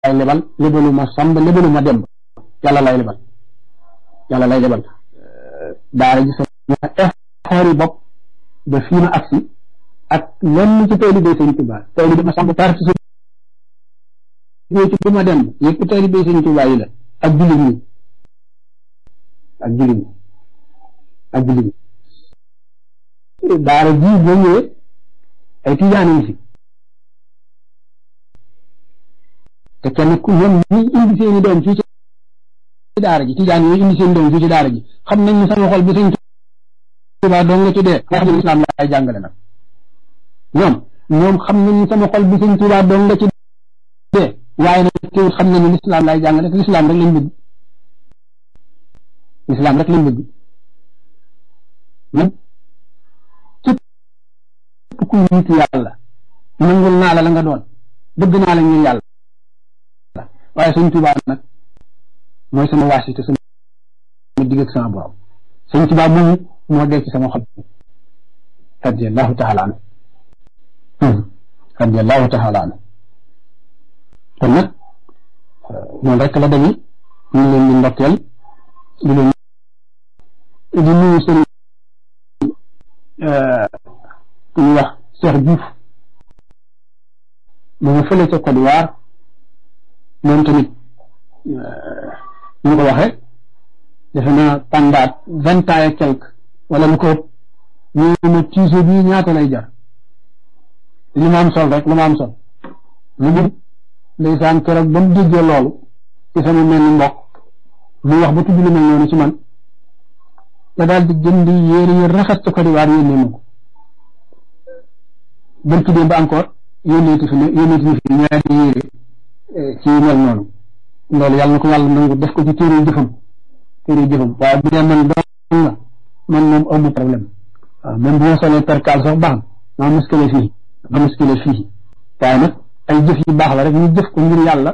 lay lebal lebalu ma Samba lebalu ma Demba yàlla lay lebal daara ji sama effort yi bopp ba fii ma agsi ak lenn ci taalibe Sëriñ Tuubaa taalibe ma Samba parti ci ma Demba yëpp taalibe Sëriñ Tuubaa yi la ak jullit ñi daara ji boo ñëwee ay tijaan yi fi te kenn ku ñoom ñi indi seeni doom fii ci daara ji tijaan yi indi seen doom fii ci daara ji xam nañ ne sama xol bi Sëriñ Tuubaa doo nga ci dee nga xam ne lislaam laay jàngale nag ñoom xam nañ ne sama xol bi Sëriñ Tuubaa doo nga ci dee waaye nag teewul xam nañ ne lislaam laay jàngale te lislaam rek lañ bëgg man képp ku nitu yàlla nangul naa la nga doon bëgg naa la ngir yàlla waaye Sëriñ Tuubaa nag mooy sama waasite sama digg ak sama borom Sëriñ Tuubaa moomu moo dee ci sama xol radiyallahu taala anhu kon nag noonu rek la demee ñu leen di ndokkeel di nuyu sëriñ ku ñuy wax Cheikh Diouf mu ngi fële ca Côte d'Ivoire moom tamit ñu ko waxee defe naa pendant 20 ans et quelque wala lu ko ñu ma tiise bi ñaata lay jar li ma am sol rek lu ma am sol lu mu ndeysaan keroog ba mu déggee loolu ci sama mel ni mbokk mu wax ba tudd lu mel noonu ci man la daal di jënd yére yi rafet ca Côte d'Ivoire yónnee ma ko bërki démb ba encore yónneeti fi ñaari yére ci mel noonu loolu yàlla na ko yàlla nangu def ko ci téere jëfam waaye bu dee man doon nga man moom amu problème waaw même bu ma solee percal sax baax na ma muskile fii waaye nag ay jëf yu baax la rek ñu jëf ko ngir yàlla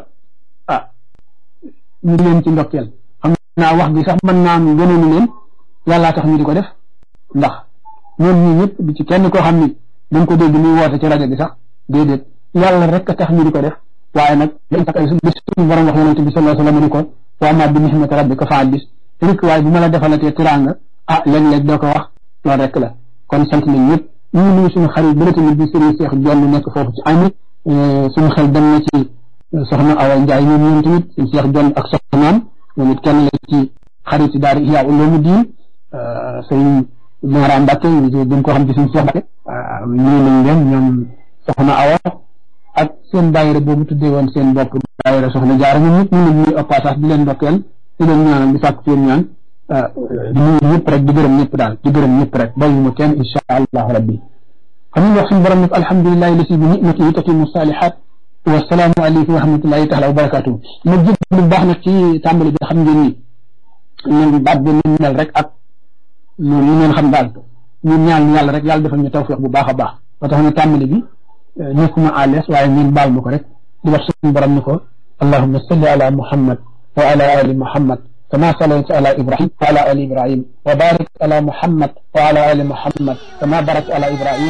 ñu leen ci ndokkeel xam naa wax bi sax mën naa am gënoonu leen yàllaa tax ñu di ko def ndax ñoom ñii ñëpp di ci kenn koo xam ni dañ ko dégg muy woote ci rajo bi sax déedéet yàlla rek a tax ñu di ko def waaye nag dañ tax ay suñu borom wax yonente bi sallallahu alayhi wa sallam ni ko wa amma bi ni'mati rabbika fa'addis rek waaye bu ma la defalatee tiraanga léeg-léeg doo ko wax loolu rek la kon sant nañ ñëpp ñu ngi nuyu suñu xarit bële tamit bi Serigne Cheikh Jonn nekk foofu ci ami suñu xel dem na ci soxna Awa Ndiaye ñoom tamit suñu Cheikh Jonn ak soxnaam moom it kenn la ci xarit yi daara Ihya Ulumuddin Serigne Mara Mbacke ñu gën koo xam ci suñu Cheikh Mbacke nuyu nañ leen ñoom soxna Awa ak seen daayira boobu tuddee woon seen bopp daayira soxna Jaara ñoom ñëpp ñu ngi ñuy passage di leen ndokkeel di leen ñaanal di sàkk seen ñaan di nuyu ñëpp rek di gërëm ñëpp rek bàyyi ma kenn insha allahu rabbi xam nga wax suñu borom nag alhamdulillahi lasi bi ni'matihi tatimu salihat wa salaamu alaykum wa rahmatullahi taala wa barakatuhu ma jëg lu baax nag ci tàmbali bi xam ngeen ni ñun baat bi ñu mel rek ak ñu ngeen xam daal ñun ñaan yàlla rek yàlla defal ñu tawfiq bu baax a baax ba tax na tàmbali bi nekkuma à l'aise waaye ngeen baal ma ko rek di wax suñu borom ni ko allahumma salli ala muhammad wa ala ali muhammad كما صليت على إبراهيم وعلى آل إبراهيم وبارك على محمد وعلى آل محمد كما باركت على إبراهيم